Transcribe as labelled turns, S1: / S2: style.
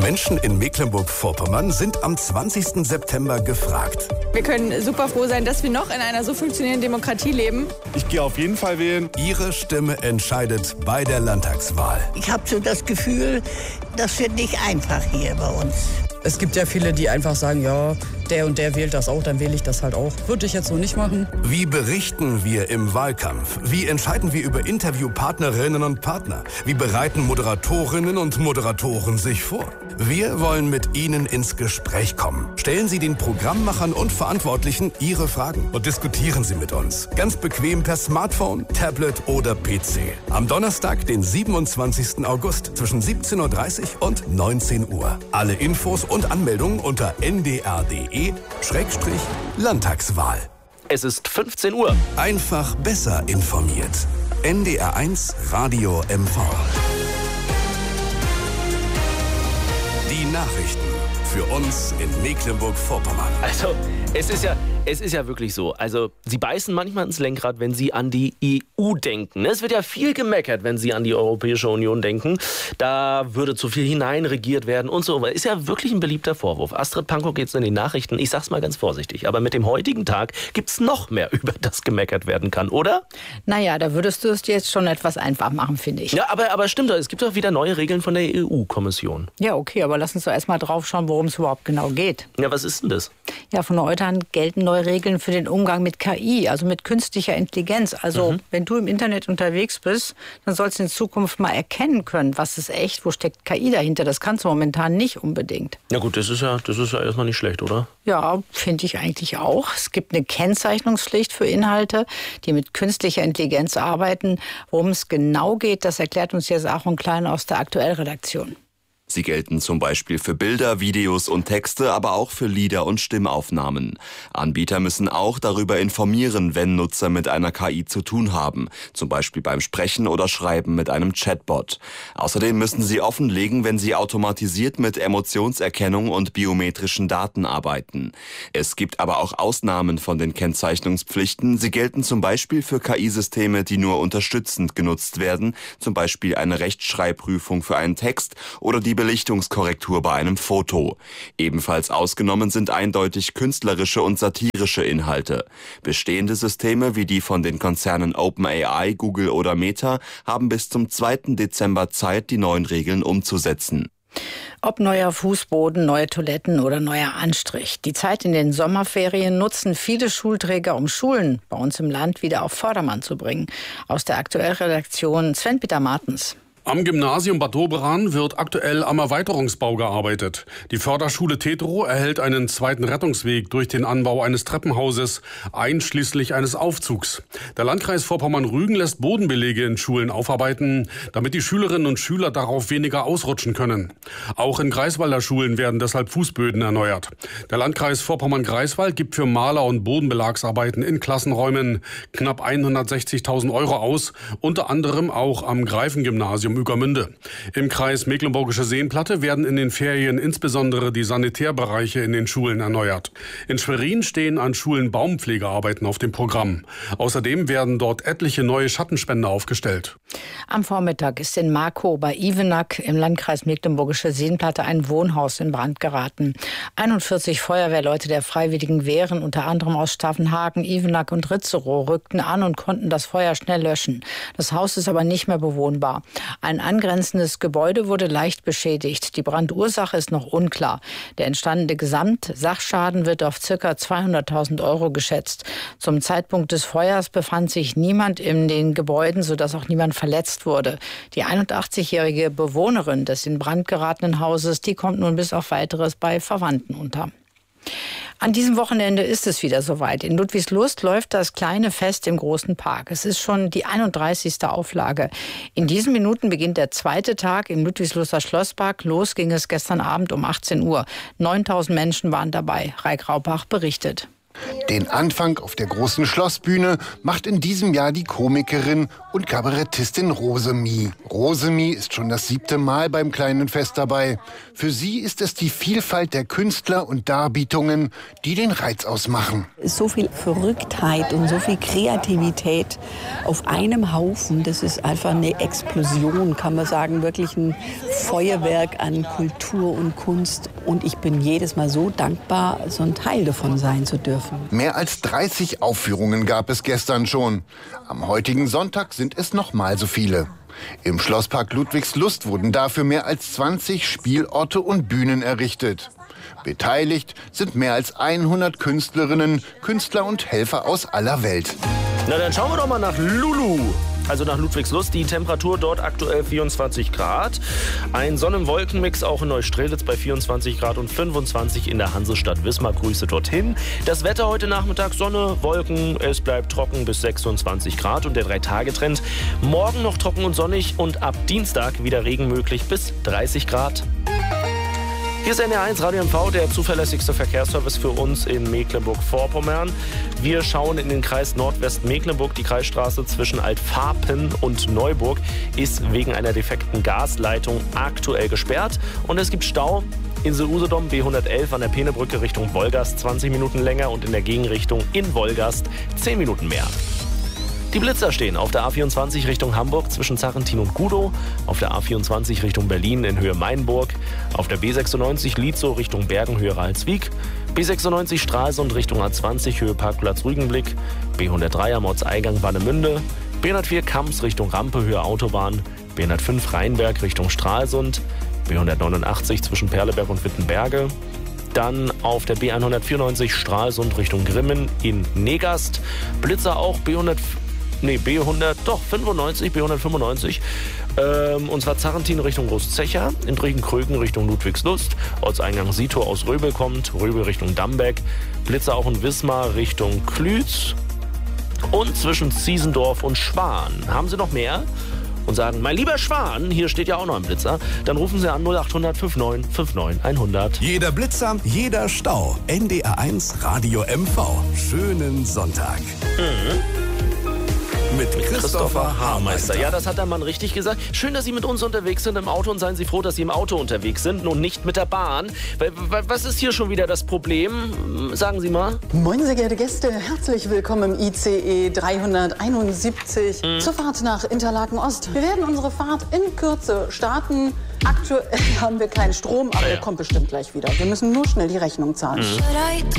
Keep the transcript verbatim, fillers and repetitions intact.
S1: Menschen in Mecklenburg-Vorpommern sind am zwanzigsten September gefragt.
S2: Wir können super froh sein, dass wir noch in einer so funktionierenden Demokratie leben.
S3: Ich gehe auf jeden Fall wählen.
S1: Ihre Stimme entscheidet bei der Landtagswahl.
S4: Ich habe so das Gefühl, das wird nicht einfach hier bei uns.
S5: Es gibt ja viele, die einfach sagen, ja, der und der wählt das auch, dann wähle ich das halt auch. Würde ich jetzt so nicht machen.
S1: Wie berichten wir im Wahlkampf? Wie entscheiden wir über Interviewpartnerinnen und Partner? Wie bereiten Moderatorinnen und Moderatoren sich vor? Wir wollen mit Ihnen ins Gespräch kommen. Stellen Sie den Programmmachern und Verantwortlichen Ihre Fragen und diskutieren Sie mit uns. Ganz bequem per Smartphone, Tablet oder P C. Am Donnerstag, den siebenundzwanzigsten August zwischen siebzehn Uhr dreißig und neunzehn Uhr. Alle Infos und Anmeldungen unter n d r punkt d e Schrägstrich Landtagswahl.
S6: Es ist fünfzehn Uhr.
S1: Einfach besser informiert. N D R eins Radio M V. Die Nachrichten für uns in Mecklenburg-Vorpommern.
S6: Also, es ist ja, es ist ja wirklich so. Also, Sie beißen manchmal ins Lenkrad, wenn Sie an die E U denken. Es wird ja viel gemeckert, wenn Sie an die Europäische Union denken. Da würde zu viel hineinregiert werden und so. Ist ja wirklich ein beliebter Vorwurf. Astrid Pankow geht's in den Nachrichten. Ich sag's mal ganz vorsichtig. Aber mit dem heutigen Tag gibt's noch mehr, über das gemeckert werden kann, oder?
S7: Naja, da würdest du es dir jetzt schon etwas einfach machen, finde ich.
S6: Ja, aber, aber stimmt doch. Es gibt doch wieder neue Regeln von der E U-Kommission.
S7: Ja, okay, aber lass uns doch erstmal drauf schauen, worum es überhaupt genau geht.
S6: Ja, was ist denn das?
S7: Ja, von heute an gelten neue Regeln für den Umgang mit K I, also mit künstlicher Intelligenz. Also, mhm. wenn du im Internet unterwegs bist, dann sollst du in Zukunft mal erkennen können, was ist echt, wo steckt K I dahinter. Das kannst du momentan nicht unbedingt.
S6: Ja gut, das ist ja, das ist ja erstmal nicht schlecht, oder?
S7: Ja, finde ich eigentlich auch. Es gibt eine Kennzeichnungspflicht für Inhalte, die mit künstlicher Intelligenz arbeiten. Worum es genau geht, das erklärt uns jetzt Aaron Klein aus der Aktuellredaktion.
S8: Sie gelten zum Beispiel für Bilder, Videos und Texte, aber auch für Lieder und Stimmaufnahmen. Anbieter müssen auch darüber informieren, wenn Nutzer mit einer K I zu tun haben, zum Beispiel beim Sprechen oder Schreiben mit einem Chatbot. Außerdem müssen sie offenlegen, wenn sie automatisiert mit Emotionserkennung und biometrischen Daten arbeiten. Es gibt aber auch Ausnahmen von den Kennzeichnungspflichten. Sie gelten zum Beispiel für K I-Systeme, die nur unterstützend genutzt werden, zum Beispiel eine Rechtschreibprüfung für einen Text oder die Belichtungskorrektur bei einem Foto. Ebenfalls ausgenommen sind eindeutig künstlerische und satirische Inhalte. Bestehende Systeme wie die von den Konzernen OpenAI, Google oder Meta haben bis zum zweiten Dezember Zeit, die neuen Regeln umzusetzen.
S7: Ob neuer Fußboden, neue Toiletten oder neuer Anstrich. Die Zeit in den Sommerferien nutzen viele Schulträger, um Schulen bei uns im Land wieder auf Vordermann zu bringen. Aus der Aktuellredaktion Sven-Peter Martens.
S9: Am Gymnasium Bad Doberan wird aktuell am Erweiterungsbau gearbeitet. Die Förderschule Tetro erhält einen zweiten Rettungsweg durch den Anbau eines Treppenhauses, einschließlich eines Aufzugs. Der Landkreis Vorpommern-Rügen lässt Bodenbelege in Schulen aufarbeiten, damit die Schülerinnen und Schüler darauf weniger ausrutschen können. Auch in Greifswalder Schulen werden deshalb Fußböden erneuert. Der Landkreis Vorpommern-Greifswald gibt für Maler- und Bodenbelagsarbeiten in Klassenräumen knapp hundertsechzigtausend Euro aus, unter anderem auch am Greifengymnasium Ueckermünde. Im Kreis Mecklenburgische Seenplatte werden in den Ferien insbesondere die Sanitärbereiche in den Schulen erneuert. In Schwerin stehen an Schulen Baumpflegearbeiten auf dem Programm. Außerdem werden dort etliche neue Schattenspender aufgestellt.
S7: Am Vormittag ist in Markow bei Ivenack im Landkreis Mecklenburgische Seenplatte ein Wohnhaus in Brand geraten. einundvierzig Feuerwehrleute der Freiwilligen Wehren, unter anderem aus Staffenhagen, Ivenack und Ritzerow, rückten an und konnten das Feuer schnell löschen. Das Haus ist aber nicht mehr bewohnbar. Ein angrenzendes Gebäude wurde leicht beschädigt. Die Brandursache ist noch unklar. Der entstandene Gesamtsachschaden wird auf ca. zweihunderttausend Euro geschätzt. Zum Zeitpunkt des Feuers befand sich niemand in den Gebäuden, sodass auch niemand verletzt wurde. Die einundachtzigjährige Bewohnerin des in Brand geratenen Hauses, die kommt nun bis auf Weiteres bei Verwandten unter. An diesem Wochenende ist es wieder soweit. In Ludwigslust läuft das kleine Fest im großen Park. Es ist schon die einunddreißigste Auflage. In diesen Minuten beginnt der zweite Tag im Ludwigsluster Schlosspark. Los ging es gestern Abend um achtzehn Uhr. neuntausend Menschen waren dabei. Raik Raupach berichtet.
S3: Den Anfang auf der großen Schlossbühne macht in diesem Jahr die Komikerin und Kabarettistin Rosemie. Rosemie ist schon das siebte Mal beim kleinen Fest dabei. Für sie ist es die Vielfalt der Künstler und Darbietungen, die den Reiz ausmachen.
S10: So viel Verrücktheit und so viel Kreativität auf einem Haufen, das ist einfach eine Explosion, kann man sagen, wirklich ein Feuerwerk an Kultur und Kunst. Und ich bin jedes Mal so dankbar, so ein Teil davon sein zu dürfen.
S3: Mehr als dreißig Aufführungen gab es gestern schon. Am heutigen Sonntag sind es noch mal so viele. Im Schlosspark Ludwigslust wurden dafür mehr als zwanzig Spielorte und Bühnen errichtet. Beteiligt sind mehr als hundert Künstlerinnen, Künstler und Helfer aus aller Welt.
S6: Na, dann schauen wir doch mal nach Lulu. Also nach Ludwigslust, die Temperatur dort aktuell vierundzwanzig Grad. Ein Sonnen-Wolken-Mix auch in Neustrelitz bei vierundzwanzig Grad und fünfundzwanzig in der Hansestadt Wismar. Grüße dorthin. Das Wetter heute Nachmittag, Sonne, Wolken, es bleibt trocken bis sechsundzwanzig Grad und der Drei-Tage-Trend. Morgen noch trocken und sonnig und ab Dienstag wieder Regen möglich bis dreißig Grad. Hier ist N R eins Radio M V, der zuverlässigste Verkehrsservice für uns in Mecklenburg-Vorpommern. Wir schauen in den Kreis Nordwest-Mecklenburg. Die Kreisstraße zwischen Altfarpen und Neuburg ist wegen einer defekten Gasleitung aktuell gesperrt. Und es gibt Stau. Insel Usedom B hundertelf an der Peenebrücke Richtung Wolgast zwanzig Minuten länger und in der Gegenrichtung in Wolgast zehn Minuten mehr. Die Blitzer stehen auf der A vierundzwanzig Richtung Hamburg zwischen Zarrentin und Gudow, auf der A vierundzwanzig Richtung Berlin in Höhe Mainburg, auf der B sechsundneunzig Lietzow Richtung Bergen Höhe Ralswiek, B sechsundneunzig Stralsund Richtung A zwanzig Höhe Parkplatz Rügenblick, B hundertdrei am Ortseingang Warnemünde, B hundertvier Kamps Richtung Rampe Höhe Autobahn, B hundertfünf Rheinberg Richtung Stralsund, B hundertneunundachtzig zwischen Perleberg und Wittenberge, dann auf der B hundertvierundneunzig Stralsund Richtung Grimmen in Negast, Blitzer auch B hundert Nee, B hundert, doch, fünfundneunzig, B hundertfünfundneunzig. Ähm, und zwar Zarrentin Richtung Großzecher, in Driegenkrögen Richtung Ludwigslust, Ortseingang Sietor aus Röbel kommt, Röbel Richtung Dambeck, Blitzer auch in Wismar Richtung Klütz und zwischen Ziesendorf und Schwan. Haben Sie noch mehr? Und sagen, mein lieber Schwan, hier steht ja auch noch ein Blitzer, dann rufen Sie an null achthundert neunundfünfzig neunundfünfzig hundert.
S1: Jeder Blitzer, jeder Stau. N D R eins Radio M V. Schönen Sonntag.
S6: Mhm.
S1: Mit Christopher,
S6: Christopher Haarmeister. Ja, das hat der Mann richtig gesagt. Schön, dass Sie mit uns unterwegs sind im Auto und seien Sie froh, dass Sie im Auto unterwegs sind und nicht mit der Bahn. Was ist hier schon wieder das Problem? Sagen Sie mal.
S11: Moin, sehr geehrte Gäste. Herzlich willkommen im I C E dreihunderteinundsiebzig mhm. zur Fahrt nach Interlaken Ost. Wir werden unsere Fahrt in Kürze starten. Aktuell haben wir keinen Strom, aber ja, ja. der kommt bestimmt gleich wieder. Wir müssen nur schnell die Rechnung zahlen. Mhm.